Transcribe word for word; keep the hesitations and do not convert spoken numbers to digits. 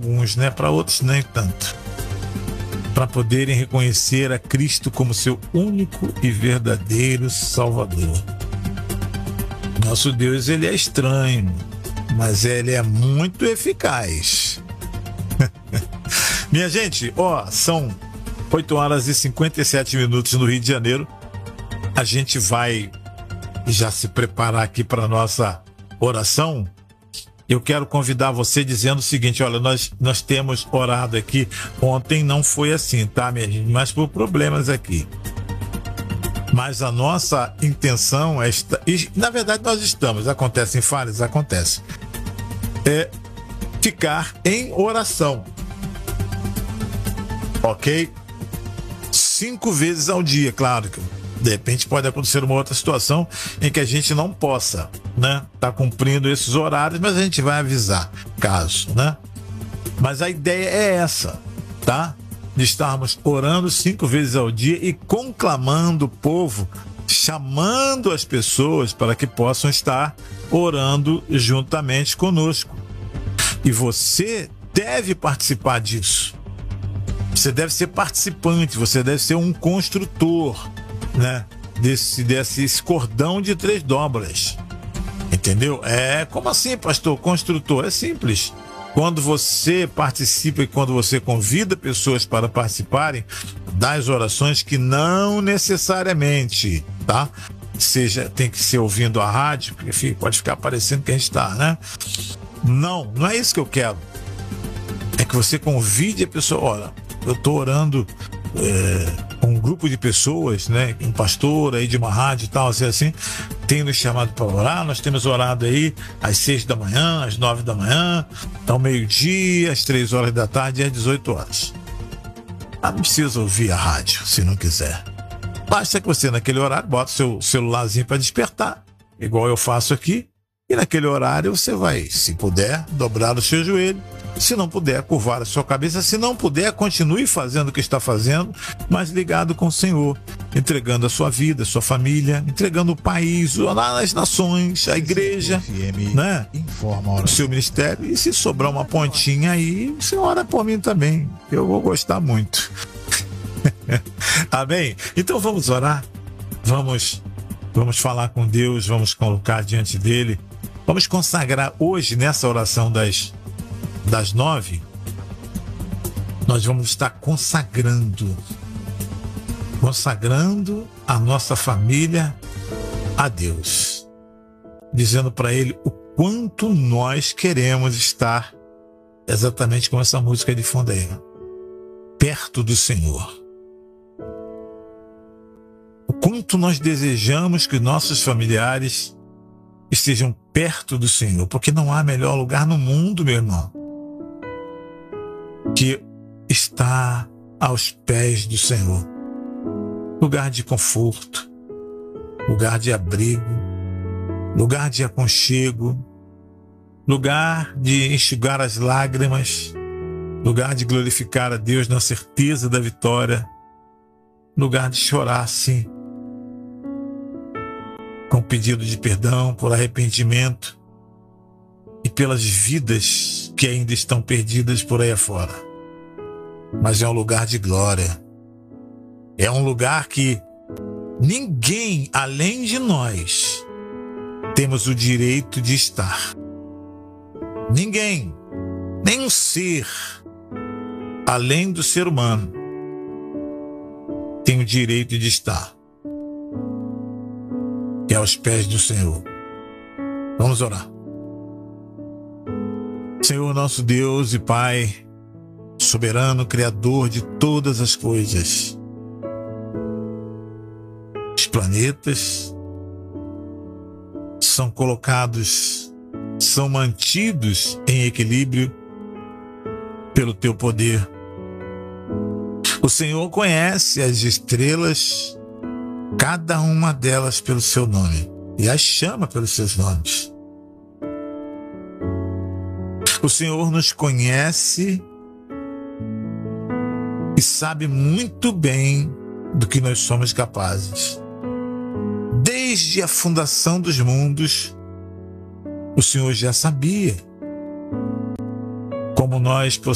alguns, né? Para outros nem tanto. Para poderem reconhecer a Cristo como seu único e verdadeiro Salvador. Nosso Deus, ele é estranho, mas ele é muito eficaz. Minha gente, ó, são oito horas e cinquenta e sete minutos no Rio de Janeiro. A gente vai já se preparar aqui para a nossa oração. Eu quero convidar você dizendo o seguinte: olha, nós, nós temos orado aqui. Ontem não foi assim, tá, minha gente? Mas por problemas aqui. Mas a nossa intenção é, e na verdade nós estamos, acontecem falhas, acontece, é ficar em oração, ok? Cinco vezes ao dia, claro que de repente pode acontecer uma outra situação em que a gente não possa, né, tá cumprindo esses horários, mas a gente vai avisar, caso, né? Mas a ideia é essa, tá? De estarmos orando cinco vezes ao dia e conclamando o povo, chamando as pessoas para que possam estar orando juntamente conosco. E você deve participar disso. Você deve ser participante, você deve ser um construtor, né? Desse, desse cordão de três dobras. Entendeu? É, como assim, pastor? Construtor? É simples. Quando você participa e quando você convida pessoas para participarem das orações, que não necessariamente, tá? Seja, tem que ser ouvindo a rádio, porque pode ficar parecendo que a gente está, né? Não, não é isso que eu quero. É que você convide a pessoa. Olha, eu estou orando é, com um grupo de pessoas, né? Um pastor aí de uma rádio e tal, assim, assim, tem nos chamado para orar. Nós temos orado aí às seis da manhã, às nove da manhã, ao meio-dia, às três horas da tarde e às dezoito horas. Ah, não precisa ouvir a rádio se não quiser. Basta que você, naquele horário, bota o seu celularzinho para despertar, igual eu faço aqui, e naquele horário você vai, se puder, dobrar o seu joelho. Se não puder, curvar a sua cabeça. Se não puder, continue fazendo o que está fazendo, mas ligado com o Senhor, entregando a sua vida, a sua família, entregando o país, as nações, a igreja, né? O seu ministério. E se sobrar uma pontinha aí, você ora por mim também. Eu vou gostar muito. Amém? Então vamos orar. Vamos, vamos falar com Deus, vamos colocar diante dele. Vamos consagrar hoje, nessa oração das das nove, nós vamos estar consagrando, consagrando a nossa família a Deus, dizendo para Ele o quanto nós queremos estar, exatamente como essa música de fundo aí, perto do Senhor. O quanto nós desejamos que nossos familiares estejam perto do Senhor, porque não há melhor lugar no mundo, meu irmão, que está aos pés do Senhor. Lugar de conforto, lugar de abrigo, lugar de aconchego, lugar de enxugar as lágrimas, lugar de glorificar a Deus na certeza da vitória, lugar de chorar, sim, com pedido de perdão, por arrependimento e pelas vidas que ainda estão perdidas por aí afora. Mas é um lugar de glória. É um lugar que ninguém, além de nós, temos o direito de estar. Ninguém, nenhum ser, além do ser humano, tem o direito de estar. Que é aos pés do Senhor. Vamos orar. Senhor, nosso Deus e Pai, soberano, Criador de todas as coisas, os planetas são colocados, são mantidos em equilíbrio pelo Teu poder. O Senhor conhece as estrelas, cada uma delas pelo seu nome, e as chama pelos seus nomes. O Senhor nos conhece e sabe muito bem do que nós somos capazes. Desde a fundação dos mundos, o Senhor já sabia como nós